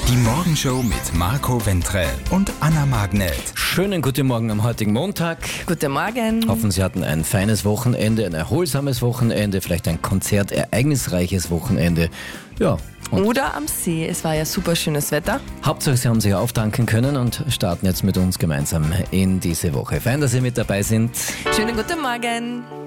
Die Morgenshow mit Marco Ventrell und Anna Magnet. Schönen guten Morgen am heutigen Montag. Guten Morgen. Hoffen, Sie hatten ein feines Wochenende, ein erholsames Wochenende, vielleicht ein konzertereignisreiches Wochenende. Ja. Oder am See. Es war ja super schönes Wetter. Hauptsache, Sie haben sich auftanken können und starten jetzt mit uns gemeinsam in diese Woche. Fein, dass Sie mit dabei sind. Schönen guten Morgen.